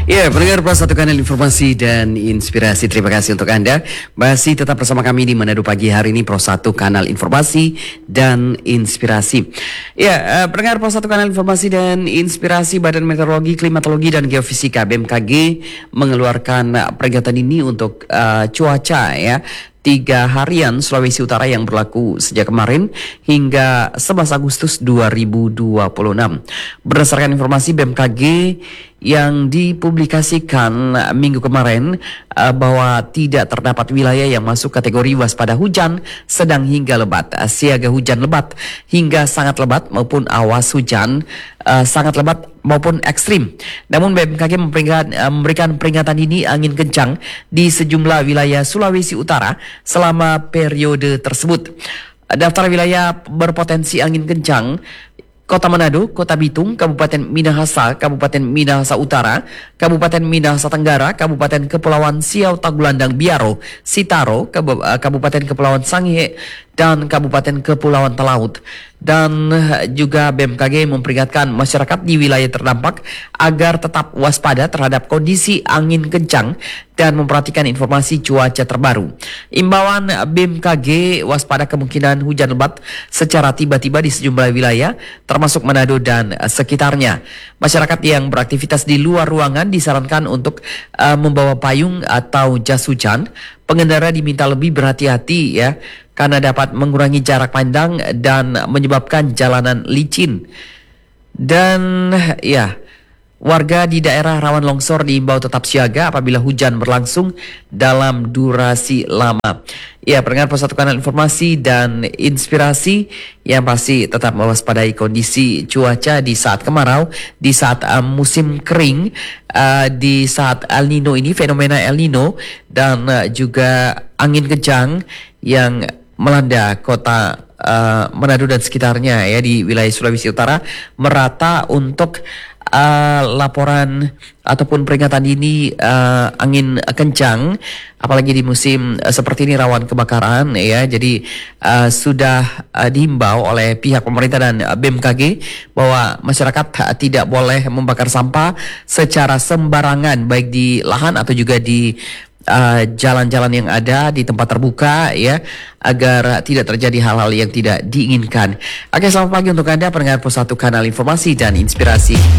Ya, pendengar Plus Satu Kanal Informasi dan Inspirasi, terima kasih untuk Anda masih tetap bersama kami di Manado Pagi hari ini, Pro 1 Kanal Informasi dan Inspirasi. Ya, pendengar Pro 1 Kanal Informasi dan Inspirasi, Badan Meteorologi, Klimatologi dan Geofisika BMKG mengeluarkan peringatan ini untuk cuaca ya. 3 harian Sulawesi Utara yang berlaku sejak kemarin hingga 11 Agustus 2026. Berdasarkan informasi BMKG yang dipublikasikan minggu kemarin bahwa tidak terdapat wilayah yang masuk kategori waspada hujan sedang hingga lebat, siaga hujan lebat hingga sangat lebat maupun awas hujan sangat lebat maupun ekstrim. Namun BMKG memberikan peringatan dini angin kencang di sejumlah wilayah Sulawesi Utara selama periode tersebut. Daftar wilayah berpotensi angin kencang: Kota Manado, Kota Bitung, Kabupaten Minahasa, Kabupaten Minahasa Utara, Kabupaten Minahasa Tenggara, Kabupaten Kepulauan Siau Tagulandang Biaro, Sitaro, Kabupaten Kepulauan Sangihe, dan Kabupaten Kepulauan Talaut. Dan juga BMKG memperingatkan masyarakat di wilayah terdampak agar tetap waspada terhadap kondisi angin kencang dan memperhatikan informasi cuaca terbaru. Imbauan BMKG waspada kemungkinan hujan lebat secara tiba-tiba di sejumlah wilayah termasuk Manado dan sekitarnya. Masyarakat yang beraktivitas di luar ruangan disarankan untuk membawa payung atau jas hujan. Pengendara diminta lebih berhati-hati ya, karena dapat mengurangi jarak pandang dan menyebabkan jalanan licin. Dan ya, warga di daerah rawan longsor diimbau tetap siaga apabila hujan berlangsung dalam durasi lama. Ya, pendengar Pro 1 Kanal Informasi dan Inspirasi yang pasti tetap mewaspadai kondisi cuaca di saat kemarau, di saat musim kering, di saat El Nino ini, fenomena El Nino, dan juga angin kencang yang melanda kota Manado dan sekitarnya ya di wilayah Sulawesi Utara. Merata untuk laporan ataupun peringatan dini angin kencang, apalagi di musim seperti ini rawan kebakaran ya. Jadi sudah dihimbau oleh pihak pemerintah dan BMKG bahwa masyarakat tidak boleh membakar sampah secara sembarangan, baik di lahan atau juga di jalan-jalan yang ada di tempat terbuka ya, agar tidak terjadi hal-hal yang tidak diinginkan. Oke, selamat pagi untuk Anda pendengar Pro 1 Kanal Informasi dan Inspirasi.